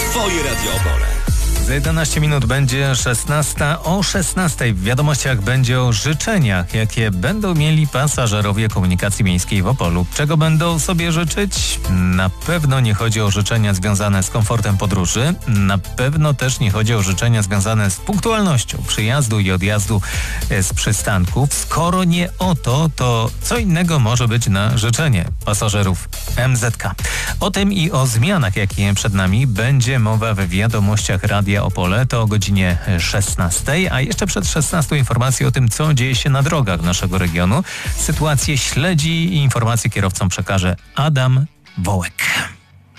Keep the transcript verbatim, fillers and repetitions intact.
Twoje Radio Opole. Za jedenaście minut będzie szesnasta. O szesnastej w wiadomościach będzie o życzeniach, jakie będą mieli pasażerowie komunikacji miejskiej w Opolu. Czego będą sobie życzyć? Na pewno nie chodzi o życzenia związane z komfortem podróży. Na pewno też nie chodzi o życzenia związane z punktualnością przyjazdu i odjazdu z przystanków. Skoro nie o to, to co innego może być na życzenie pasażerów M Z K. O tym i o zmianach, jakie przed nami, będzie mowa w wiadomościach Radia Opole. To o godzinie szesnastej, a jeszcze przed szesnastą informacje o tym, co dzieje się na drogach naszego regionu. Sytuację śledzi i informacje kierowcom przekaże Adam Wołek.